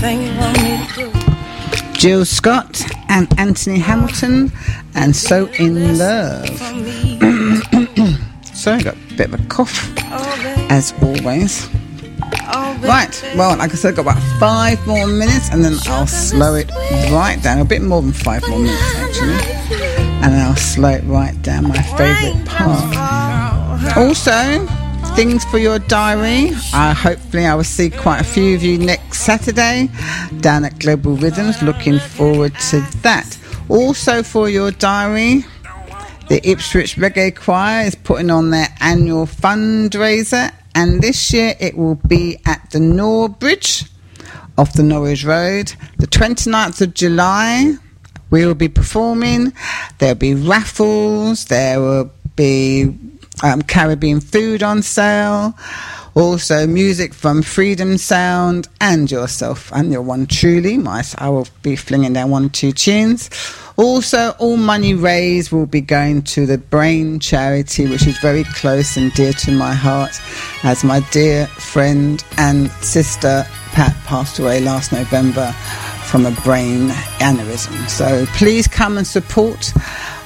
Jill Scott and Anthony Hamilton, and So In Love. Sorry, I got a bit of a cough, as always. Right, well, like I said, I've got about 5 more minutes, and then I'll slow it right down. A bit more than 5 more minutes, actually. And I'll slow it right down, my favourite part. Also, things for your diary. Hopefully I will see quite a few of you next Saturday down at Global Rhythms. Looking forward to that. Also for your diary, the Ipswich Reggae Choir is putting on their annual fundraiser, and this year it will be at the Norbridge off the Norwich Road. The 29th of July we will be performing. There'll be raffles, there will be Caribbean food on sale, also music from Freedom Sound and yourself and your one truly. I will be flinging down 1 or 2 tunes. Also, all money raised will be going to the Brain charity, which is very close and dear to my heart, as my dear friend and sister Pat passed away last November from a brain aneurysm. So please come and support